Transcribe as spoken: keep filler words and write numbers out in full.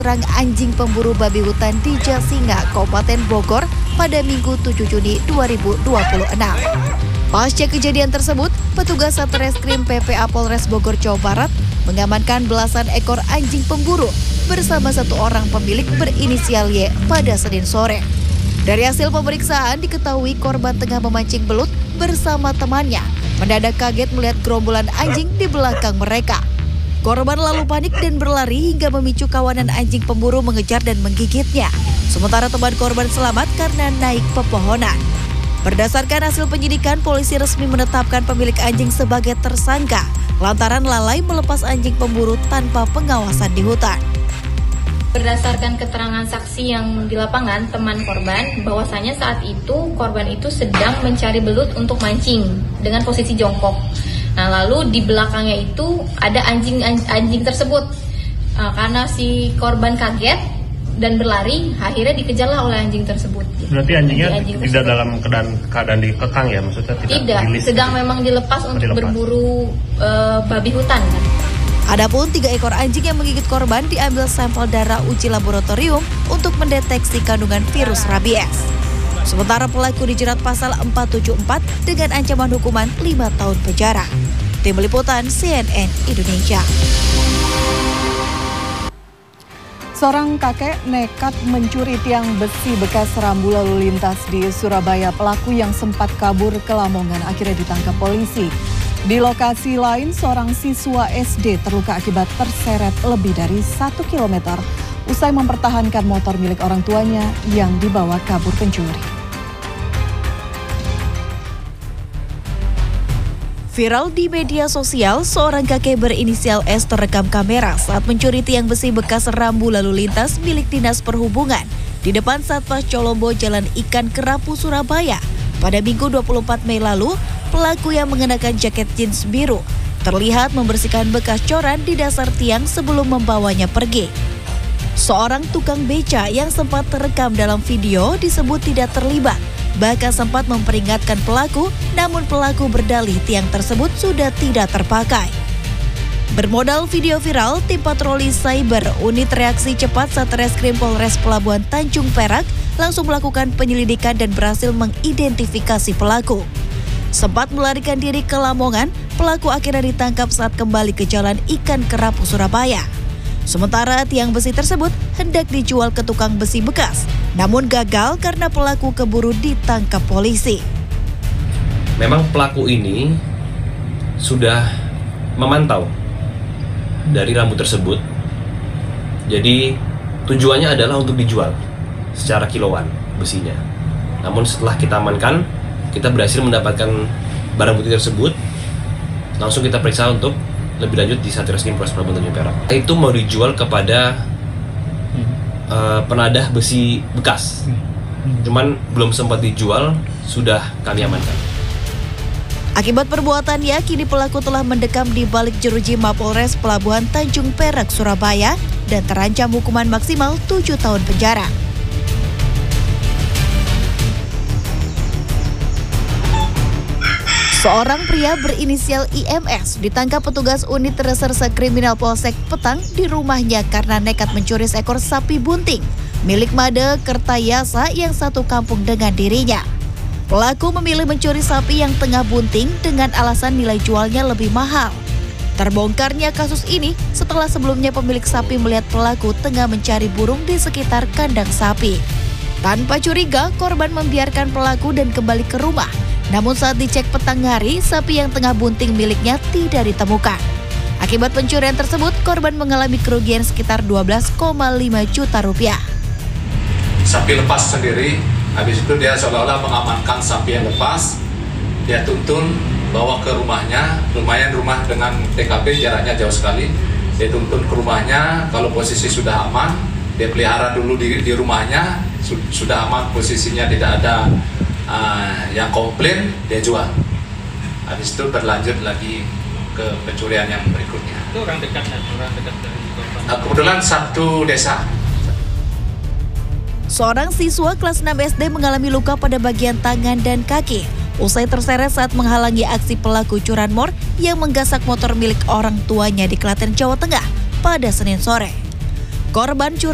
Serang anjing pemburu babi hutan di Jasinga, Kabupaten Bogor pada Minggu tujuh Juni dua ribu dua puluh enam. Pasca kejadian tersebut, petugas Satreskrim P P A Polres Bogor, Jawa Barat mengamankan belasan ekor anjing pemburu bersama satu orang pemilik berinisial Y pada Senin sore. Dari hasil pemeriksaan diketahui korban tengah memancing belut bersama temannya. Mendadak kaget melihat gerombolan anjing di belakang mereka. Korban lalu panik dan berlari hingga memicu kawanan anjing pemburu mengejar dan menggigitnya. Sementara teman korban selamat karena naik pepohonan. Berdasarkan hasil penyidikan, polisi resmi menetapkan pemilik anjing sebagai tersangka lantaran lalai melepas anjing pemburu tanpa pengawasan di hutan. Berdasarkan keterangan saksi yang di lapangan, teman korban, bahwasanya saat itu korban itu sedang mencari belut untuk mancing dengan posisi jongkok. Nah, lalu di belakangnya itu ada anjing anjing tersebut. Nah, karena si korban kaget dan berlari, akhirnya dikejarlah oleh anjing tersebut. Berarti anjingnya anjing tidak tersebut. dalam keadaan keadaan dikekang ya, maksudnya tidak? Tidak, rilis, sedang gitu. Memang dilepas untuk dilepas. berburu uh, babi hutan. Kan? Adapun tiga ekor anjing yang menggigit korban diambil sampel darah uji laboratorium untuk mendeteksi kandungan virus rabies. Sementara pelaku dijerat pasal empat tujuh empat dengan ancaman hukuman lima tahun penjara. Tim Liputan C N N Indonesia. Seorang kakek nekat mencuri tiang besi bekas rambu lalu lintas di Surabaya. Pelaku yang sempat kabur ke Lamongan akhirnya ditangkap polisi. Di lokasi lain, seorang siswa S D terluka akibat terseret lebih dari satu kilometer usai mempertahankan motor milik orang tuanya yang dibawa kabur pencuri. Viral di media sosial, seorang kakek berinisial S terekam kamera saat mencuri tiang besi bekas rambu lalu lintas milik Dinas Perhubungan di depan Satpas Colombo Jalan Ikan Kerapu, Surabaya. Pada Minggu dua puluh empat Mei lalu, pelaku yang mengenakan jaket jeans biru terlihat membersihkan bekas coran di dasar tiang sebelum membawanya pergi. Seorang tukang beca yang sempat terekam dalam video disebut tidak terlibat, bahkan sempat memperingatkan pelaku, namun pelaku berdalih tiang tersebut sudah tidak terpakai. Bermodal video viral, tim patroli cyber unit reaksi cepat Satreskrim Polres Pelabuhan Tanjung Perak langsung melakukan penyelidikan dan berhasil mengidentifikasi pelaku. Sempat melarikan diri ke Lamongan, pelaku akhirnya ditangkap saat kembali ke Jalan Ikan Kerapu, Surabaya. Sementara tiang besi tersebut hendak dijual ke tukang besi bekas, namun gagal karena pelaku keburu ditangkap polisi. Memang pelaku ini sudah memantau dari rambu tersebut, jadi tujuannya adalah untuk dijual secara kiloan besinya. Namun setelah kita amankan, kita berhasil mendapatkan barang bukti tersebut, langsung kita periksa untuk lebih lanjut di Satreskrim Polres Pelabuhan Tanjung Perak. Itu mau dijual kepada uh, penadah besi bekas, cuman belum sempat dijual, sudah kami amankan. Akibat perbuatannya, kini pelaku telah mendekam di balik jeruji Mapolres Pelabuhan Tanjung Perak, Surabaya dan terancam hukuman maksimal tujuh tahun penjara. Seorang pria berinisial I M S ditangkap petugas unit reserse kriminal Polsek Petang di rumahnya karena nekat mencuri seekor sapi bunting milik Made Kertayasa yang satu kampung dengan dirinya. Pelaku memilih mencuri sapi yang tengah bunting dengan alasan nilai jualnya lebih mahal. Terbongkarnya kasus ini setelah sebelumnya pemilik sapi melihat pelaku tengah mencari burung di sekitar kandang sapi. Tanpa curiga, korban membiarkan pelaku dan kembali ke rumah. Namun saat dicek petang hari, sapi yang tengah bunting miliknya tidak ditemukan. Akibat pencurian tersebut, korban mengalami kerugian sekitar dua belas koma lima juta rupiah. Sapi lepas sendiri, habis itu dia seolah-olah mengamankan sapi yang lepas. Dia tuntun, bawa ke rumahnya, lumayan rumah dengan T K P jaraknya jauh sekali. Dia tuntun ke rumahnya, kalau posisi sudah aman, dia pelihara dulu di, di rumahnya, sudah aman posisinya tidak ada Uh, yang komplain, dia jual. Habis itu berlanjut lagi ke pencurian yang berikutnya. Itu orang dekat, orang dekat dari korban. Uh, kebetulan satu desa. Seorang siswa kelas enam S D mengalami luka pada bagian tangan dan kaki usai terseret saat menghalangi aksi pelaku curanmor yang menggasak motor milik orang tuanya di Klaten, Jawa Tengah pada Senin sore. Korban